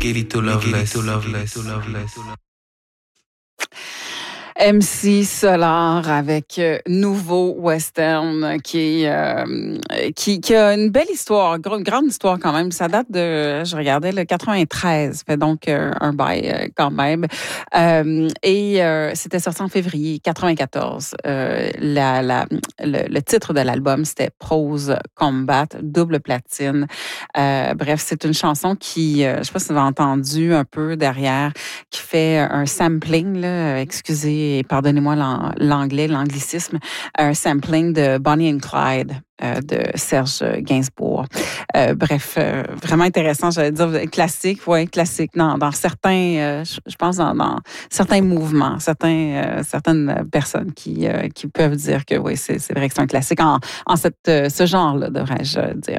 Miguelito Loveless. MC Solar avec Nouveau Western qui a une belle histoire, une grande histoire quand même. Ça date de, je regardais, le 93, fait donc un bail quand même. C'était sorti en février 94. Le titre de l'album, c'était Prose Combat, double platine. Bref, c'est une chanson qui, je sais pas si vous avez entendu un peu derrière, qui fait un sampling, là, excusez, et pardonnez-moi l'anglicisme, un sampling de Bonnie and Clyde de Serge Gainsbourg. Bref, vraiment intéressant, j'allais dire classique, classique dans certains, je pense dans certains mouvements, certaines personnes qui peuvent dire que oui, c'est vrai que c'est un classique en ce genre-là, devrais-je dire.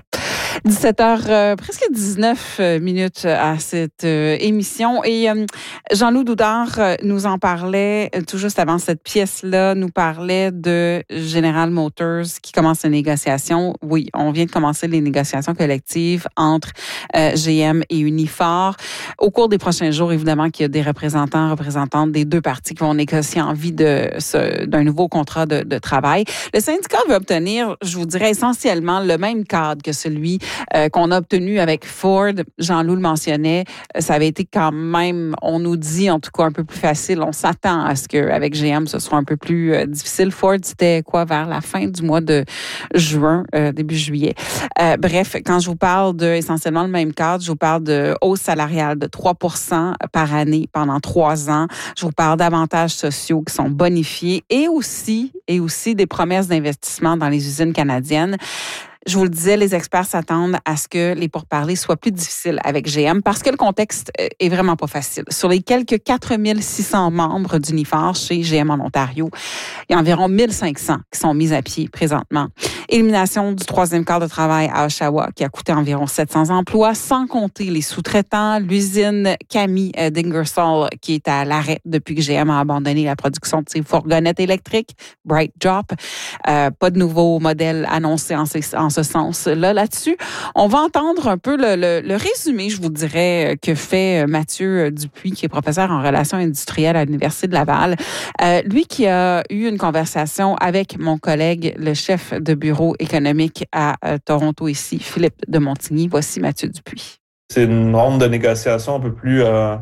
17h, presque 19 minutes à cette émission. Et Jean-Loup Doudard nous en parlait tout juste avant cette pièce-là, nous parlait de General Motors qui commence les négociations. Oui, on vient de commencer les négociations collectives entre GM et Unifor. Au cours des prochains jours, évidemment, qu'il y a des représentantes des deux parties qui vont négocier en vue d'un nouveau contrat de travail. Le syndicat veut obtenir, je vous dirais, essentiellement le même cadre que celui qu'on a obtenu avec Ford. Jean-Loup le mentionnait, ça avait été quand même, on nous dit en tout cas un peu plus facile. On s'attend à ce qu'avec GM, ce soit un peu plus difficile. Ford, c'était quoi, vers la fin du mois de juin, début juillet. Bref, quand je vous parle de essentiellement le même cadre, je vous parle de hausse salariale de 3% par année pendant 3 ans. Je vous parle d'avantages sociaux qui sont bonifiés et aussi des promesses d'investissement dans les usines canadiennes. Je vous le disais, les experts s'attendent à ce que les pourparlers soient plus difficiles avec GM parce que le contexte est vraiment pas facile. Sur les quelques 4600 membres d'Unifor chez GM en Ontario, il y a environ 1500 qui sont mis à pied présentement. Élimination du 3e quart de travail à Oshawa qui a coûté environ 700 emplois, sans compter les sous-traitants, l'usine Cammy d'Ingersoll qui est à l'arrêt depuis que GM a abandonné la production de ses fourgonnettes électriques, Bright Drop. Pas de nouveaux modèles annoncés en ce sens-là. Là-dessus, on va entendre un peu le résumé, je vous dirais, que fait Mathieu Dupuis, qui est professeur en relations industrielles à l'Université de Laval. Lui qui a eu une conversation avec mon collègue, le chef de bureau économique à Toronto ici, Philippe de Montigny. Voici Mathieu Dupuis. C'est une ronde de négociation un peu plus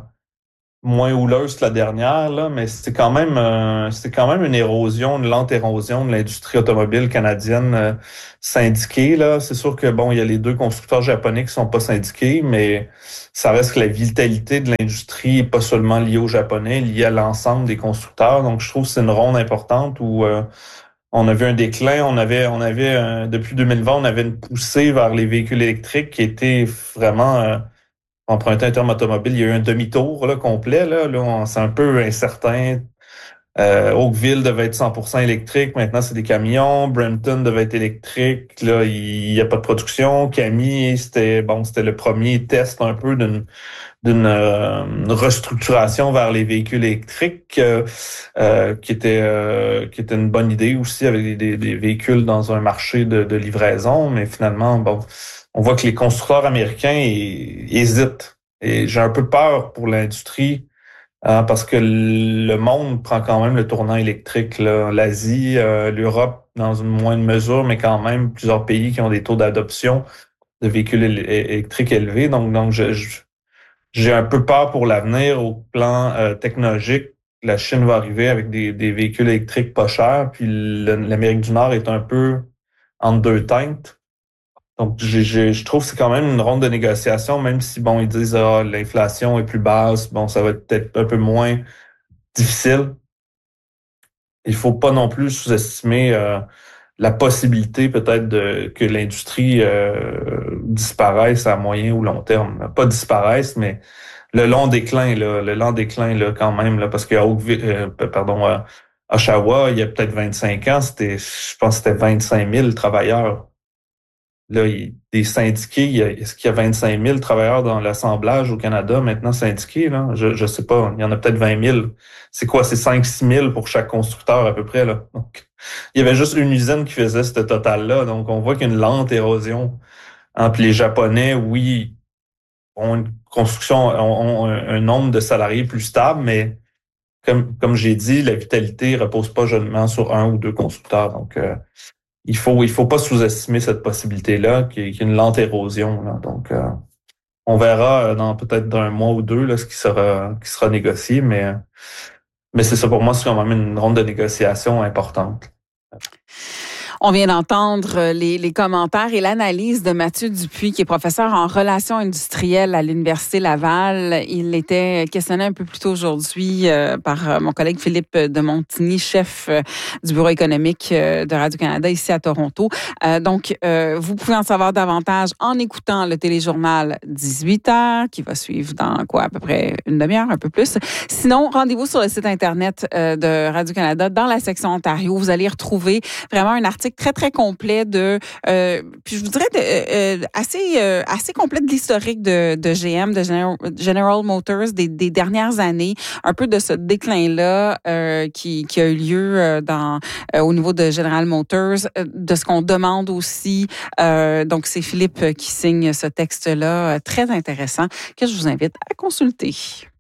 moins houleuse que la dernière, là, mais c'est quand même une érosion, une lente érosion de l'industrie automobile canadienne syndiquée, là. C'est sûr que bon, il y a les deux constructeurs japonais qui sont pas syndiqués, mais ça reste que la vitalité de l'industrie est pas seulement liée aux Japonais, liée à l'ensemble des constructeurs. Donc je trouve que c'est une ronde importante où on a vu un déclin, on avait depuis 2020, on avait une poussée vers les véhicules électriques qui était vraiment emprunté un terme automobile, il y a eu un demi-tour là, complet. Là, c'est un peu incertain. Oakville devait être 100% électrique. Maintenant, c'est des camions. Brampton devait être électrique. Là, il n'y a pas de production. Cammy, c'était le premier test un peu d'une restructuration vers les véhicules électriques qui était une bonne idée aussi avec des véhicules dans un marché de livraison. Mais finalement, bon, on voit que les constructeurs américains hésitent. Et j'ai un peu peur pour l'industrie parce que le monde prend quand même le tournant électrique, là. L'Asie, l'Europe dans une moindre mesure, mais quand même plusieurs pays qui ont des taux d'adoption de véhicules électriques élevés. Donc j'ai un peu peur pour l'avenir au plan technologique. La Chine va arriver avec des véhicules électriques pas chers, puis l'Amérique du Nord est un peu entre deux teintes. Donc, je trouve que c'est quand même une ronde de négociation, même si, bon, ils disent l'inflation est plus basse, bon, ça va être peut-être un peu moins difficile. Il faut pas non plus sous-estimer la possibilité peut-être que l'industrie disparaisse à moyen ou long terme. Pas disparaisse, mais le lent déclin là, quand même, là, parce qu'à Oshawa, il y a peut-être 25 ans, je pense que c'était 25 000 travailleurs. Là, des syndiqués, est-ce qu'il y a 25 000 travailleurs dans l'assemblage au Canada maintenant syndiqués? Là? Je sais pas, il y en a peut-être 20 000. C'est quoi? C'est 5-6 000 pour chaque constructeur à peu près, là. Donc, il y avait juste une usine qui faisait ce total-là. Donc, on voit qu'il y a une lente érosion. Puis les Japonais, oui, ont une construction, ont un nombre de salariés plus stable, mais comme j'ai dit, la vitalité repose pas seulement sur un ou deux constructeurs. Donc, il faut pas sous-estimer cette possibilité-là, qu'il y ait une lente érosion, là. Donc, on verra dans peut-être d'un mois ou deux là, ce qui sera négocié, mais c'est ça pour moi, c'est quand même une ronde de négociation importante. On vient d'entendre les commentaires et l'analyse de Mathieu Dupuis, qui est professeur en relations industrielles à l'Université Laval. Il était questionné un peu plus tôt aujourd'hui par mon collègue Philippe de Montigny, chef du bureau économique de Radio-Canada ici à Toronto. Donc, vous pouvez en savoir davantage en écoutant le téléjournal 18h, qui va suivre dans à peu près une demi-heure, un peu plus. Sinon, rendez-vous sur le site Internet de Radio-Canada dans la section Ontario. Vous allez retrouver vraiment un article très, très complet puis je vous dirais assez complet de l'historique de GM, de General Motors des dernières années, un peu de ce déclin-là qui a eu lieu au niveau de General Motors, de ce qu'on demande aussi. Donc, c'est Philippe qui signe ce texte-là, très intéressant, que je vous invite à consulter.